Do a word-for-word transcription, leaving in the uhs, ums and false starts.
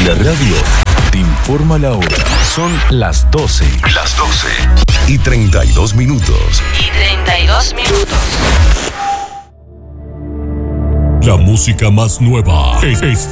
La radio te informa la hora. Son las doce. Las doce. Y treinta y dos minutos. Y treinta y dos minutos. La música más nueva es, es